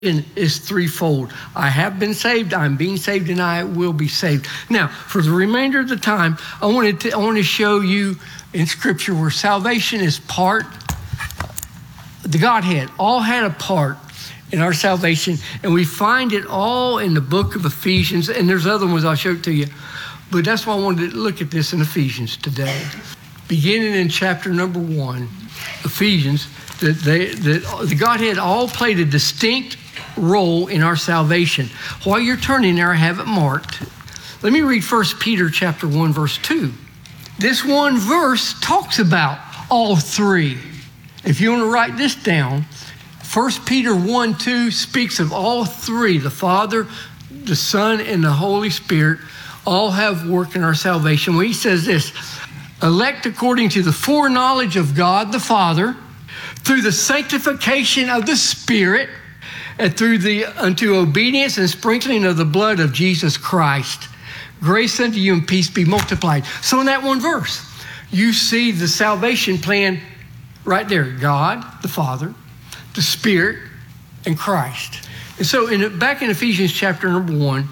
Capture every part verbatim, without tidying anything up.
is threefold. I have been saved, I'm being saved, and I will be saved. Now, for the remainder of the time, I wanted to, I want to show you in Scripture where salvation is part, the Godhead all had a part in our salvation, and we find it all in the book of Ephesians, and there's other ones I'll show it to you, but that's why I wanted to look at this in Ephesians today. Beginning in chapter number one, Ephesians, that they, that the Godhead all played a distinct role in our salvation. While you're turning there, I have it marked. Let me read First Peter chapter one, verse two. This one verse talks about all three. If you want to write this down, First Peter one, two speaks of all three, the Father, the Son, and the Holy Spirit, all have worked in our salvation. When he says this, elect according to the foreknowledge of God the Father, through the sanctification of the Spirit, and through the unto obedience and sprinkling of the blood of Jesus Christ. Grace unto you and peace be multiplied. So in that one verse, you see the salvation plan right there. God, the Father, the Spirit, and Christ. And so in back in Ephesians chapter number one,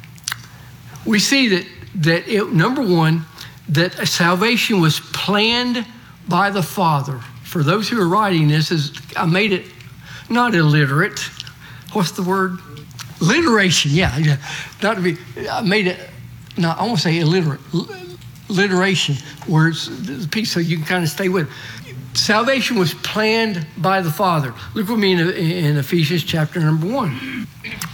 we see that, that it, number one, that salvation was planned by the Father. For those who are writing this, is I made it not illiterate. What's the word? Literation, yeah. yeah. Not to be, I made it, no, I won't say illiterate. Literation, where it's the piece so you can kind of stay with it. Salvation was planned by the Father. Look with me in, in Ephesians chapter number one.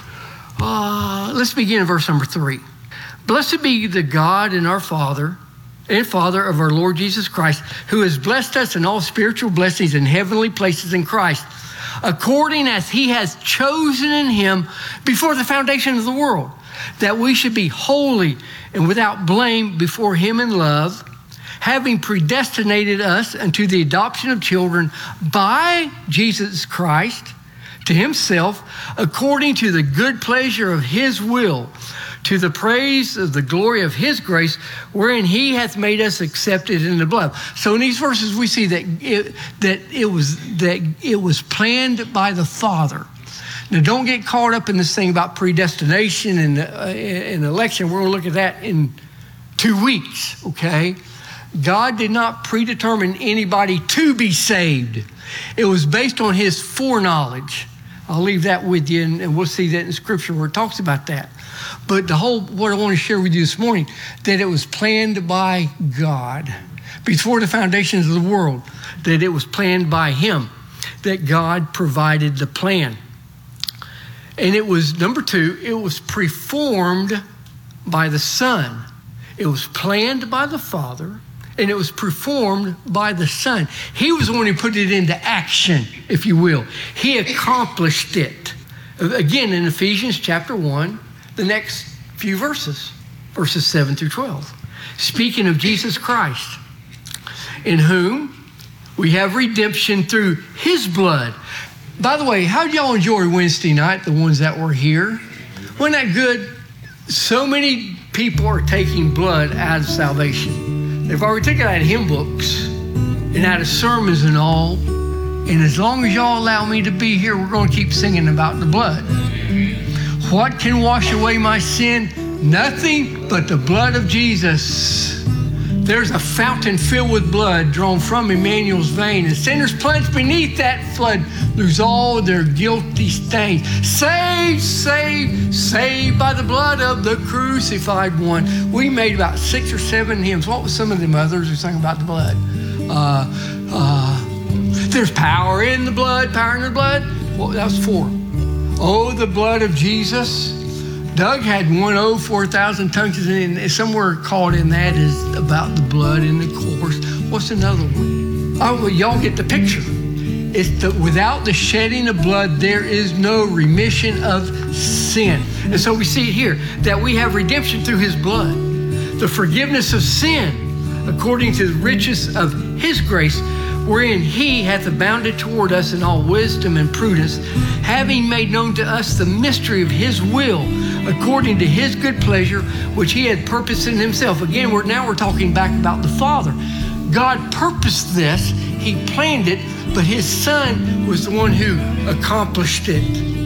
Uh, let's begin in verse number three. Blessed be the God and our Father, and Father of our Lord Jesus Christ, who has blessed us in all spiritual blessings in heavenly places in Christ, according as he has chosen in him before the foundation of the world, that we should be holy and without blame before him in love, having predestinated us unto the adoption of children by Jesus Christ to himself, according to the good pleasure of his will, to the praise of the glory of his grace, wherein he hath made us accepted in the beloved. So in these verses, we see that it, that it was that it was planned by the Father. Now, don't get caught up in this thing about predestination and, uh, and election. We're going to look at that in two weeks, okay? God did not predetermine anybody to be saved. It was based on his foreknowledge. I'll leave that with you, and, and we'll see that in Scripture where it talks about that. But the whole, what I want to share with you this morning, that it was planned by God. Before the foundations of the world, that it was planned by him, that God provided the plan. And it was, number two, it was performed by the Son. It was planned by the Father, and it was performed by the Son. He was the one who put it into action, if you will. He accomplished it. Again, in Ephesians chapter one, the next few verses, verses seven through twelve. Speaking of Jesus Christ, in whom we have redemption through his blood. By the way, how did y'all enjoy Wednesday night, the ones that were here? Wasn't that good? So many people are taking blood out of salvation. They've already taken it out of hymn books and out of sermons and all. And as long as y'all allow me to be here, we're going to keep singing about the blood. What can wash away my sin? Nothing but the blood of Jesus. There's a fountain filled with blood drawn from Emmanuel's vein, and sinners plunged beneath that flood lose all their guilty stains. Saved, saved, saved by the blood of the crucified one. We made about six or seven hymns. What was some of them others who sang about the blood? Uh, uh, there's power in the blood, power in the blood. Well, that was four. Oh, the blood of Jesus. Doug had one oh four thousand tongues, and somewhere called in that is about the blood in the course. What's another one? Oh, well, y'all get the picture. It's the, without the shedding of blood, there is no remission of sin. And so we see it here, that we have redemption through his blood, the forgiveness of sin, according to the riches of his grace, wherein he hath abounded toward us in all wisdom and prudence, having made known to us the mystery of his will, according to his good pleasure, which he had purposed in himself. Again, we're, now we're talking back about the Father. God purposed this, he planned it, but his Son was the one who accomplished it.